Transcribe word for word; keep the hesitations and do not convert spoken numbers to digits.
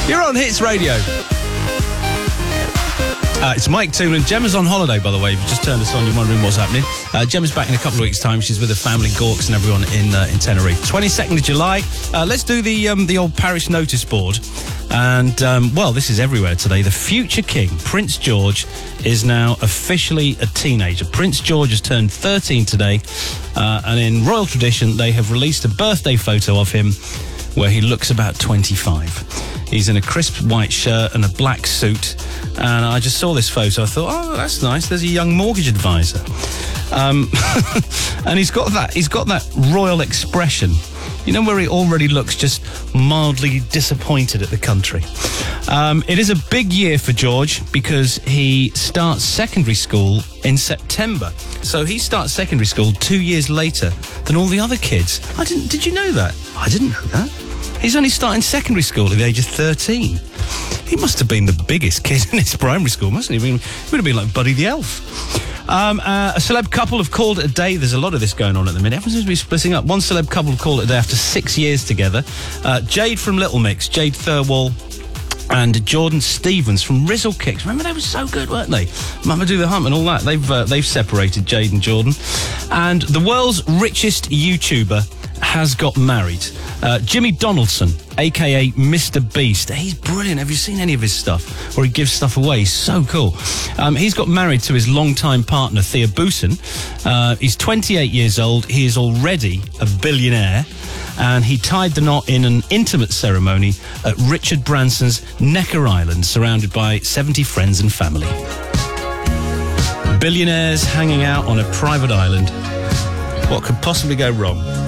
You're on Hits Radio. Uh, it's Mike Toon. Gemma's on holiday, by the way. If you just turned us on, you're wondering what's happening. Uh, Gemma's back in a couple of weeks' time. She's with her family, Gawks, and everyone in uh, in Tenerife. twenty-second of July. Uh, let's do the um, the old parish notice board. And, um, well, this is everywhere today. The future king, Prince George, is now officially a teenager. Prince George has turned thirteen today. Uh, and in royal tradition, they have released a birthday photo of him where he looks about twenty-five. He's in a crisp white shirt and a black suit. And I just saw this photo. I thought, oh, that's nice. There's a young mortgage advisor. Um, and he's got that, he's got that royal expression, you know, where he already looks just mildly disappointed at the country. Um, it is a big year for George because he starts secondary school in September. So he starts secondary school two years later than all the other kids. I didn't, did you know that? I didn't know that. He's only starting secondary school at the age of thirteen. He must have been the biggest kid in his primary school, mustn't he? He would have been like Buddy the Elf. Um, uh, a celeb couple have called it a day. There's a lot of this going on at the minute. Everyone seems to be splitting up. One celeb couple called it a day after six years together. Uh, Jade from Little Mix, Jade Thirlwall, and Jordan Stevens from Rizzle Kicks. Remember, they were so good, weren't they? Mama Do the Hump and all that. They've uh, they've separated, Jade and Jordan. And the world's richest YouTuber has got married. Uh, Jimmy Donaldson, a k a. Mister Beast. He's brilliant. Have you seen any of his stuff? Where he gives stuff away. He's so cool. Um, he's got married to his longtime partner, Thea Boosen. Uh, he's twenty-eight years old. He is already a billionaire. And he tied the knot in an intimate ceremony at Richard Branson's Necker Island, surrounded by seventy friends and family. Billionaires hanging out on a private island. What could possibly go wrong?